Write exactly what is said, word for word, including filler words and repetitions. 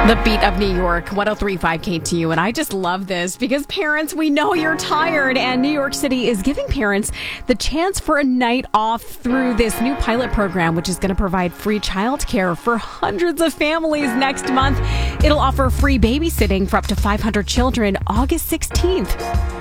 The beat of New York, one oh three point five K T U. And I just love this because parents, we know you're tired, and New York City is giving parents the chance for a night off through this new pilot program, which is going to provide free childcare for hundreds of families next month. It'll offer free babysitting for up to five hundred children August sixteenth.